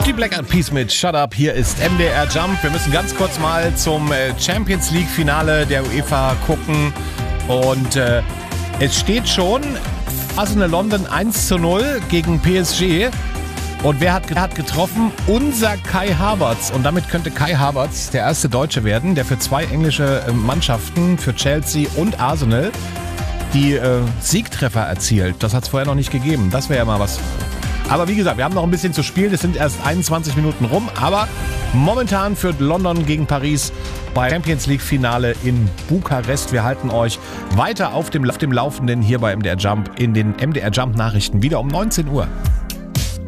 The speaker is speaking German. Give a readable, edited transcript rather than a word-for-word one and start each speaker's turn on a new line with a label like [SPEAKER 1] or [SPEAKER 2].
[SPEAKER 1] Die Black Eyed Peas mit Shut Up. Hier ist MDR Jump. Wir müssen ganz kurz mal zum Champions League Finale der UEFA gucken. Und es steht schon Arsenal London 1:0 gegen PSG. Und wer hat getroffen? Unser Kai Havertz. Und damit könnte Kai Havertz der erste Deutsche werden, der für 2 englische Mannschaften, für Chelsea und Arsenal, die Siegtreffer erzielt. Das hat es vorher noch nicht gegeben. Das wäre ja mal was. Aber wie gesagt, wir haben noch ein bisschen zu spielen. Es sind erst 21 Minuten rum. Aber momentan führt London gegen Paris bei Champions League Finale in Bukarest. Wir halten euch weiter auf dem Laufenden hier bei MDR Jump in den MDR Jump Nachrichten wieder um 19 Uhr.